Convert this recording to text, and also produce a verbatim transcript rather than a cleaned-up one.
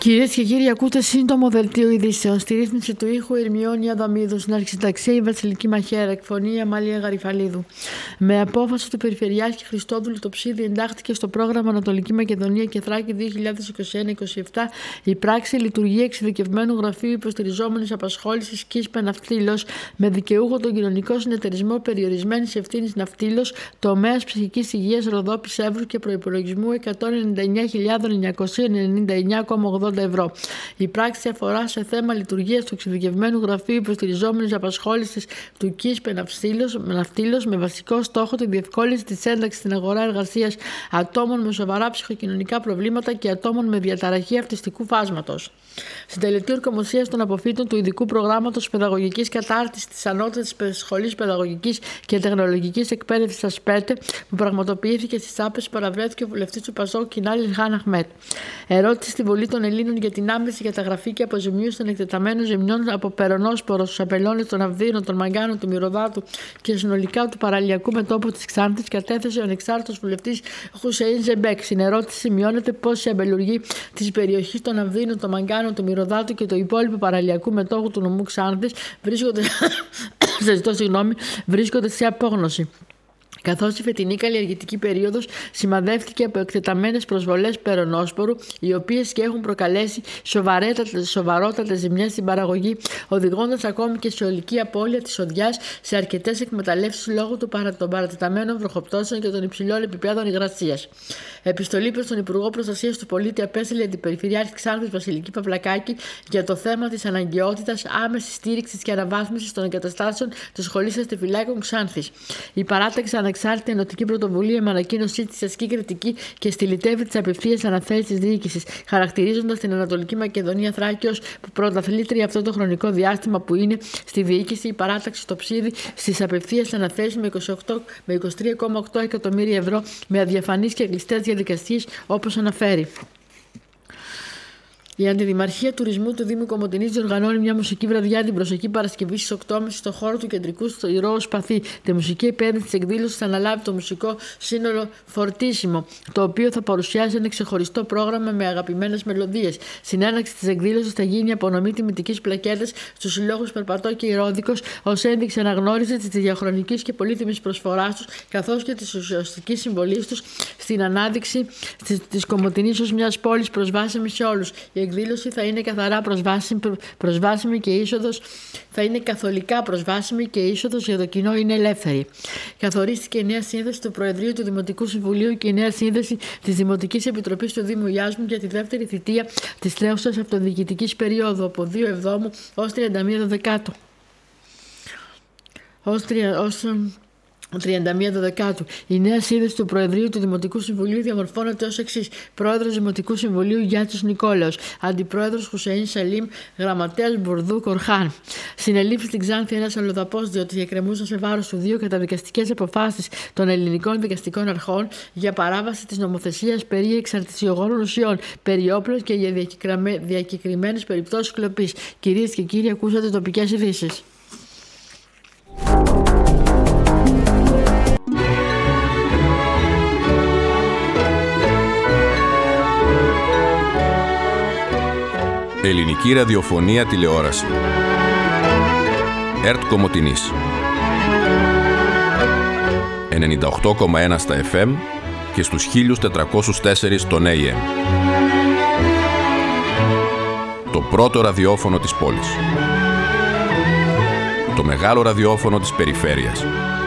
Κυρίες και κύριοι, ακούτε σύντομο δελτίο ειδήσεων. Στη ρύθμιση του ήχου Ερμιόνια Δαμίδου, στην αρχισυνταξία η Βασιλική Μαχαίρα, εκφωνή η Αμάλια Γαριφαλίδου. Με απόφαση του Περιφερειάρχη Χριστόδουλου, το Ψίδι εντάχθηκε στο πρόγραμμα Ανατολική Μακεδονία και Θράκη δύο χιλιάδες είκοσι ένα είκοσι επτά η πράξη λειτουργία εξειδικευμένου γραφείου υποστηριζόμενης απασχόλησης Κίσπε Ναυτίλος με δικαιούχο τον κοινωνικό συνεταιρισμό περιορισμένης ευθύνης Ναυτίλος, τομέας ψυχικής υγείας Ροδόπης Εύρου και προϋπολογισμού εκατόν ενενήντα εννέα χιλιάδες εννιακόσια ενενήντα εννέα κόμμα ογδόντα ευρώ. Η πράξη αφορά σε θέμα λειτουργίας του εξειδικευμένου γραφείου υποστηριζόμενης απασχόλησης του Κίσπε Ναυτίλος με βασικό στόχο τη διευκόλυνση της ένταξης στην αγορά εργασίας ατόμων με σοβαρά ψυχοκοινωνικά προβλήματα και ατόμων με διαταραχή αυτιστικού φάσματος. Στην τελετή ορκομοσίας των αποφύτων του ειδικού προγράμματος παιδαγωγικής κατάρτισης της Ανώτατης Σχολής Παιδαγωγικής και Τεχνολογικής Εκπαίδευσης ΑΣΠΕΤΕ, που πραγματοποιήθηκε στις Άπες, παραβρέθηκε ο βουλευτής του Πασόκ Κινάλης Χάν Αχμέτ. Ερώτηση στη Βουλή των Ελλήνων για την άμεση καταγραφή και αποζημίωση των εκτεταμένων ζημιών από περονόσπορο στους απελώνες των Αυδείρων, των Μαγκάνων, του Μυρωδάτου και συνολικά του παραλιακού μετώπου της Ξάνθης κατέθεσε ο ανεξάρτητος βουλευτής Χουσέιν Ζεμπέκ. Στην ερώτηση σημειώνεται πως οι αμπελουργοί της περιοχής των Αυδείρων, των Μαγκάνων, του Μυρωδάτου και του υπόλοιπου παραλιακού μετώπου του νομού Ξάνθης βρίσκονται, ζητώ συγγνώμη, βρίσκονται σε απόγνωση, καθώς η φετινή καλλιεργητική περίοδος σημαδεύτηκε από εκτεταμένες προσβολές περονόσπορου, οι οποίες και έχουν προκαλέσει σοβαρότατες ζημιές στην παραγωγή, οδηγώντας ακόμη και σε ολική απώλεια της οδιάς σε αρκετές εκμεταλλεύσεις λόγω των παρατεταμένων βροχοπτώσεων και των υψηλών επιπέδων υγρασίας. Επιστολή προς τον Υπουργό Προστασίας του Πολίτη απέστειλε την Περιφερειάρχη Ξάνθης Βασιλική Παυλακάκη για το θέμα της αναγκαιότητας άμεσης στήριξης και αναβάθμισης των εγκαταστάσεων της Σχολής Αστεφυλάκων Ξάνθης. Η παράταξη Ανεξάρτητη Ενωτική Πρωτοβουλία με ανακοίνωσή της ασκεί κριτική και στυλιτεύει τις απευθείας αναθέσεις της διοίκησης, χαρακτηρίζοντας την Ανατολική Μακεδονία Θράκη ως πρωταθλήτρια αυτό το χρονικό διάστημα που είναι στη διοίκηση η παράταξη στο Ψίδι στις απευθείας αναθέσεις με, με είκοσι τρία κόμμα οκτώ εκατομμύρια ευρώ με αδιαφανείς και κλειστές διαδικασίες, όπως αναφέρει. Η Αντιδημαρχία Τουρισμού του Δήμου Κομοτηνής διοργανώνει μια μουσική βραδιά την προσεχή Παρασκευή στις οκτώ και μισή στο χώρο του κεντρικού στο Ηρώο Σπαθί. Τη μουσική επένδυση της εκδήλωσης θα αναλάβει το μουσικό σύνολο Φορτίσιμο, το οποίο θα παρουσιάσει ένα ξεχωριστό πρόγραμμα με αγαπημένες μελωδίες. Στην έναρξη της εκδήλωσης θα γίνει απονομή τιμητικής πλακέτας στους συλλόγους Περπατώ και Ηρώδικος ως ένδειξη αναγνώρισης της διαχρονικής και πολύτιμης προσφοράς τους, καθώς και της ουσιαστικής συμβολής τους στην ανάδειξη της Κομοτηνής ως μιας πόλης προσβάσιμης σε όλους. Η εκδήλωση θα είναι καθαρά προσβάσιμη, προσβάσιμη και είσοδος θα είναι καθολικά προσβάσιμη και η είσοδος για το κοινό είναι ελεύθερη. Καθορίστηκε η νέα σύνθεση του Προεδρείου του Δημοτικού Συμβουλίου και η νέα σύνθεση της Δημοτικής Επιτροπής του Δήμου Ιάσμου για τη δεύτερη θητεία της τρέχουσας αυτοδιοικητικής περίοδου από δύο Εβδόμου ως τριάντα μία Δεκάτου. Ως, ως τριάντα μία Δεκάτου. Η νέα σύνθεση του Προεδρείου του Δημοτικού Συμβουλίου διαμορφώνεται ως εξής: Πρόεδρος Δημοτικού Συμβουλίου Γιάννης Νικόλαος, Αντιπρόεδρος Χουσέιν Σαλίμ, Γραμματέας Μπουρδού Κορχάν. Συνελήφθη στην Ξάνθη ένας αλλοδαπός, διότι εκκρεμούσαν σε βάρος του δύο καταδικαστικές αποφάσεις των ελληνικών δικαστικών αρχών για παράβαση της νομοθεσίας περί εξαρτησιογόνων ουσιών, περί όπλων και για διακεκριμένες περιπτώσεις κλοπής. Κυρίες και κύριοι, ακούσατε τοπικές ειδήσεις. Ελληνική ραδιοφωνία τηλεόραση. ΕΡΤ Κομοτηνής ενενήντα οκτώ κόμμα ένα στα εφ εμ και στους χίλια τετρακόσια τέσσερα στον έι εμ. Το πρώτο ραδιόφωνο της πόλης. Το μεγάλο ραδιόφωνο της περιφέρειας.